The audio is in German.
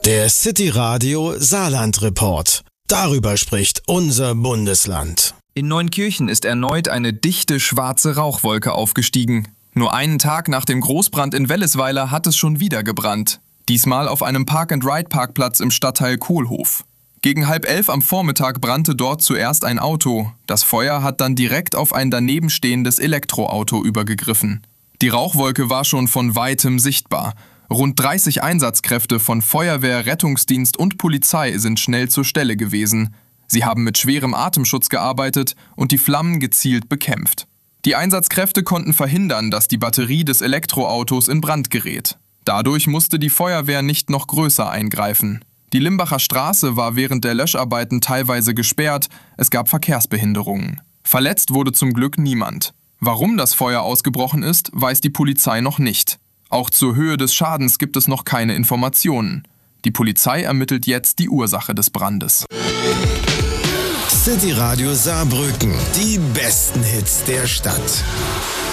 Der City Radio Saarland Report. Darüber spricht unser Bundesland. In Neunkirchen ist erneut eine dichte schwarze Rauchwolke aufgestiegen. Nur einen Tag nach dem Großbrand in Wellesweiler hat es schon wieder gebrannt. Diesmal auf einem Park-and-Ride-Parkplatz im Stadtteil Kohlhof. Gegen 10:30 am Vormittag brannte dort zuerst ein Auto. Das Feuer hat dann direkt auf ein daneben stehendes Elektroauto übergegriffen. Die Rauchwolke war schon von weitem sichtbar. Rund 30 Einsatzkräfte von Feuerwehr, Rettungsdienst und Polizei sind schnell zur Stelle gewesen. Sie haben mit schwerem Atemschutz gearbeitet und die Flammen gezielt bekämpft. Die Einsatzkräfte konnten verhindern, dass die Batterie des Elektroautos in Brand gerät. Dadurch musste die Feuerwehr nicht noch größer eingreifen. Die Limbacher Straße war während der Löscharbeiten teilweise gesperrt, es gab Verkehrsbehinderungen. Verletzt wurde zum Glück niemand. Warum das Feuer ausgebrochen ist, weiß die Polizei noch nicht. Auch zur Höhe des Schadens gibt es noch keine Informationen. Die Polizei ermittelt jetzt die Ursache des Brandes. City Radio Saarbrücken. Die besten Hits der Stadt.